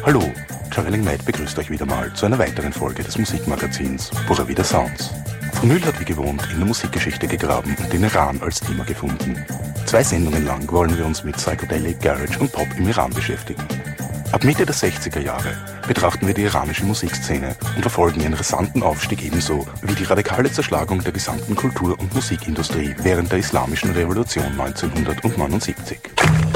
Hallo, Traveling Mad begrüßt euch wieder mal zu einer weiteren Folge des Musikmagazins Pura Vida Sounds. Vinyl hat wie gewohnt in der Musikgeschichte gegraben und den Iran als Thema gefunden. 2 Sendungen lang wollen wir uns mit Psychedelic, Garage und Pop im Iran beschäftigen. Ab Mitte der 60er Jahre betrachten wir die iranische Musikszene und verfolgen ihren rasanten Aufstieg ebenso wie die radikale Zerschlagung der gesamten Kultur- und Musikindustrie während der Islamischen Revolution 1979.